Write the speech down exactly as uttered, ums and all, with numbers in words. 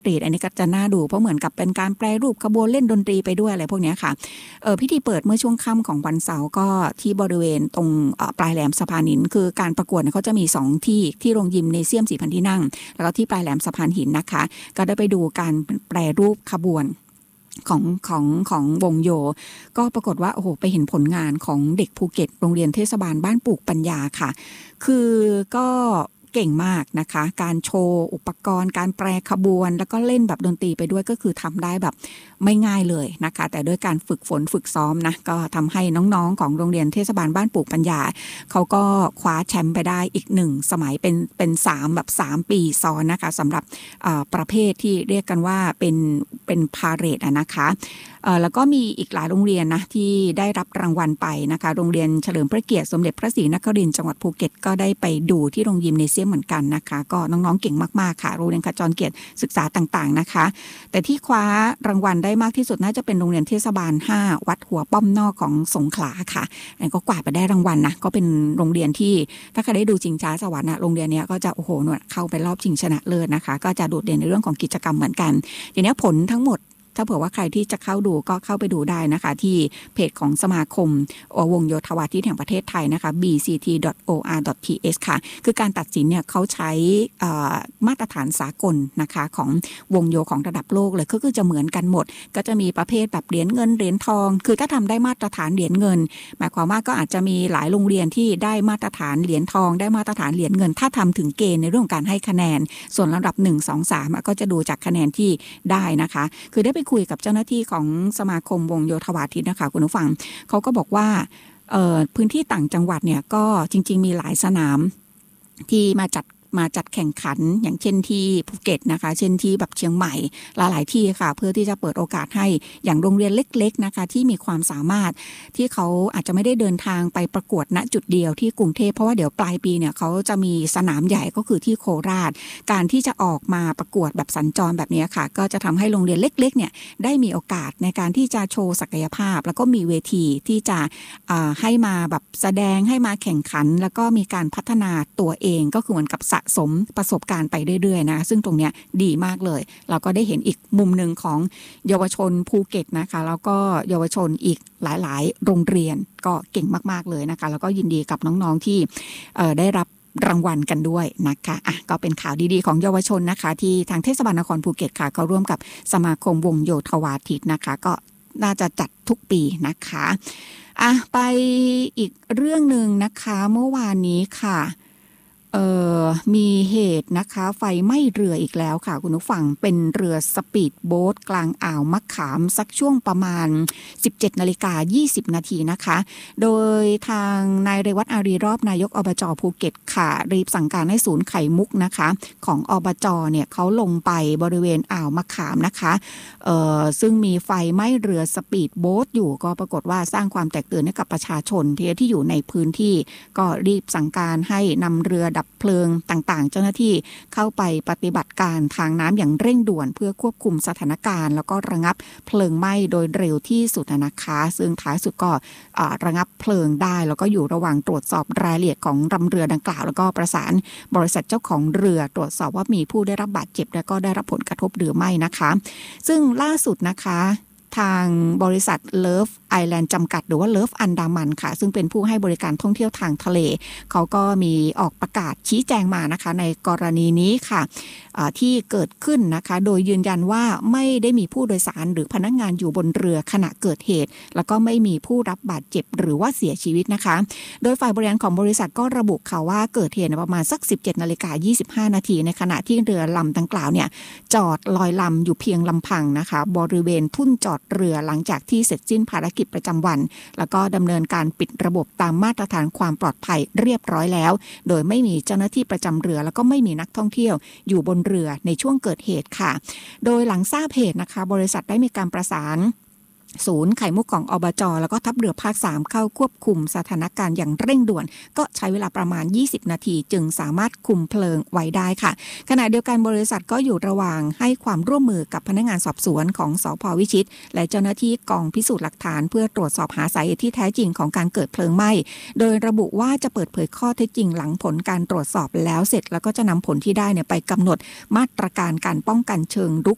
รีดอันนี้ก็จะน่าดูเพราะเหมือนกับเป็นการแปรรูปขบวนเล่นดนตรีไปด้วยอะไรพวกนี้ค่ะเออพิธีเปิดเมื่อช่วงค่ำของวันเสาร์ก็ที่บริเวณตรงปลายแหลมสะพานหินคือการประกวดเขาจะมีสองที่ที่โรงยิมเนเซียมสี่พันที่นั่งแล้วก็ที่ปลายแหลมสะพานหินนะคะก็ได้ไปดูการแปรรูปขบวนของของของวงโยก็ปรากฏว่าโอ้โหไปเห็นผลงานของเด็กภูเก็ตโรงเรียนเทศบาลบ้านปลูกปัญญาค่ะคือก็เก่งมากนะคะการโชว์อุปกรณ์การแปรขบวนแล้วก็เล่นแบบดนตรีไปด้วยก็คือทำได้แบบไม่ง่ายเลยนะคะแต่ด้วยการฝึกฝนฝึกซ้อมนะก็ทำให้น้องๆของโรงเรียนเทศบาลบ้านปลูกปัญญาเขาก็คว้าแชมป์ไปได้อีกหนึ่งสมัยเป็นเป็นสามแบบสามปีซ้อนนะคะสำหรับประเภทที่เรียกกันว่าเป็นเป็นพาเหรดอะนะคะแล้วก็มีอีกหลายโรงเรียนนะที่ได้รับรางวัลไปนะคะโรงเรียนเฉลิมพระเกียรติสมเด็จพระศรีนครินทร์จังหวัดภูเก็ตก็ได้ไปดูที่โรงยิมเนเซียมเหมือนกันนะคะก็น้องๆเก่งมากๆค่ะโรงเรียนขจรเกียรติศึกษาต่างๆนะคะแต่ที่คว้ารางวัลได้มากที่สุดน่าจะเป็นโรงเรียนเทศบาลห้าวัดหัวป้อมนอกของสงขลาค่ะอันก็กวาดไปได้รางวัลนะก็เป็นโรงเรียนที่ถ้าใครได้ดูชิงช้าสวรรค์นะโรงเรียนเนี้ยก็จะโอ้โหหนวดเข้าไปรอบชิงชนะเลิศนะคะก็จะโดดเด่นในเรื่องของกิจกรรมเหมือนกันทีนี้ผลทั้งหมดถ้าเผื่อว่าใครที่จะเข้าดูก็เข้าไปดูได้นะคะที่เพจของสมาคมวงโยธวาทิตแห่งประเทศไทยนะคะ บี ซี ที ดอท โอ อาร์ ดอท ที เอช ค่ะคือการตัดสินเนี่ยเขาใช้มาตรฐานสากลนะคะของวงโยของระดับโลกเลยก็คือจะเหมือนกันหมดก็จะมีประเภทแบบเหรียญเงินเหรียญทองคือถ้าทำได้มาตรฐานเหรียญเงินหมายความว่าก็อาจจะมีหลายโรงเรียนที่ได้มาตรฐานเหรียญทองได้มาตรฐานเหรียญเงินถ้าทำถึงเกณฑ์ในเรื่องการให้คะแนนส่วนระดับหนึ่ง สอง สามก็จะดูจากคะแนนที่ได้นะคะคือได้ไปคุยกับเจ้าหน้าที่ของสมาคมวงโยธวาทิตนะคะคุณผู้ฟังเขาก็บอกว่าพื้นที่ต่างจังหวัดเนี่ยก็จริงๆมีหลายสนามที่มาจัดมาจัดแข่งขันอย่างเช่นที่ภูเก็ตนะคะเช่นที่แบบเชียงใหม่หลายๆที่ค่ะเพื่อที่จะเปิดโอกาสให้อย่างโรงเรียนเล็กๆนะคะที่มีความสามารถที่เขาอาจจะไม่ได้เดินทางไปประกวดณจุดเดียวที่กรุงเทพเพราะว่าเดี๋ยวปลายปีเนี่ยเขาจะมีสนามใหญ่ก็คือที่โคราชการที่จะออกมาประกวดแบบสัญจรแบบนี้ค่ะก็จะทำให้โรงเรียนเล็กๆเนี่ยได้มีโอกาสในการที่จะโชว์ศักยภาพแล้วก็มีเวทีที่จะให้มาแบบแสดงให้มาแข่งขันแล้วก็มีการพัฒนาตัวเองก็คือเหมือนกับสะสมประสบการณ์ไปเรื่อยๆนะซึ่งตรงเนี้ยดีมากเลยเราก็ได้เห็นอีกมุมหนึ่งของเยาวชนภูเก็ตนะคะแล้วก็เยาวชนอีกหลายๆโรงเรียนก็เก่งมากๆเลยนะคะแล้วก็ยินดีกับน้องๆที่ได้รับรางวัลกันด้วยนะคะอ่ะก็เป็นข่าวดีๆของเยาวชนนะคะที่ทางเทศบาลนครภูเก็ตค่ะเขาร่วมกับสมาคมวงโยธวาทิตนะคะก็น่าจะจัดทุกปีนะคะอ่ะไปอีกเรื่องนึงนะคะเมื่อวานนี้ค่ะเอ่อมีเหตุนะคะไฟไหม้เรืออีกแล้วค่ะคุณผู้ฟังเป็นเรือสปีดโบ๊ทกลางอ่าวมะขามสักช่วงประมาณ สิบเจ็ดนาฬิกายี่สิบนาทีนะคะโดยทางนายเรวัตอารีรอบนายกอบจภูเก็ตค่ะรีบสั่งการให้ศูนย์ไข่มุกนะคะของอบจเนี่ยเขาลงไปบริเวณอ่าวมะขามนะคะเอ่อซึ่งมีไฟไหม้เรือสปีดโบ๊ทอยู่ก็ปรากฏว่าสร้างความแตกตื่นให้กับประชาชนที่ที่อยู่ในพื้นที่ก็รีบสั่งการให้นำเรือดับเพลิงต่างๆเจ้าหน้าที่เข้าไปปฏิบัติการทางน้ำอย่างเร่งด่วนเพื่อควบคุมสถานการณ์แล้วก็ระงับเพลิงไหม้โดยเร็วที่สุดนะคะซึ่งท้ายสุดก็ระงับเพลิงได้แล้วก็อยู่ระหว่างตรวจสอบรายละเอียดของลำเรือดังกล่าวแล้วก็ประสานบริษัทเจ้าของเรือตรวจสอบว่ามีผู้ได้รับบาดเจ็บและก็ได้รับผลกระทบหรือไม่นะคะซึ่งล่าสุดนะคะทางบริษัท Love Island จำกัดหรือว่า Love อันดามันค่ะซึ่งเป็นผู้ให้บริการท่องเที่ยวทางทะเลเขาก็มีออกประกาศชี้แจงมานะคะในกรณีนี้ค่ะที่เกิดขึ้นนะคะโดยยืนยันว่าไม่ได้มีผู้โดยสารหรือพนักงานอยู่บนเรือขณะเกิดเหตุแล้วก็ไม่มีผู้รับบาดเจ็บหรือว่าเสียชีวิตนะคะโดยฝ่ายบริหารของบริษัทก็ระบุค่ะว่าเกิดเหตุประมาณสัก สิบเจ็ดนาฬิกายี่สิบห้านาทีในขณะที่เรือลำดังกล่าวเนี่ยจอดลอยลำอยู่เพียงลำพังนะคะบริเวณทุ่นจอดเรือหลังจากที่เสร็จสิ้นภารกิจประจำวันแล้วก็ดำเนินการปิดระบบตามมาตรฐานความปลอดภัยเรียบร้อยแล้วโดยไม่มีเจ้าหน้าที่ประจำเรือแล้วก็ไม่มีนักท่องเที่ยวอยู่บนเรือในช่วงเกิดเหตุค่ะโดยหลังทราบเหตุนะคะบริษัทได้มีการประสานศูนย์ไข่มุกของอบจแล้วก็ทัพเรือภาคสามเข้าควบคุมสถานการณ์อย่างเร่งด่วนก็ใช้เวลาประมาณยี่สิบนาทีจึงสามารถคุมเพลิงไว้ได้ค่ะขณะเดียวกันบริษัทก็อยู่ระหว่างให้ความร่วมมือกับพนักงานสอบสวนของสภ.วิชิตและเจ้าหน้าที่กองพิสูจน์หลักฐานเพื่อตรวจสอบหาสาเหตุที่แท้จริงของการเกิดเพลิงไหม้โดยระบุว่าจะเปิดเผยข้อเท็จจริงหลังผลการตรวจสอบแล้วเสร็จแล้วก็จะนำผลที่ได้เนี่ยไปกำหนดมาตรการการป้องกันเชิงรุก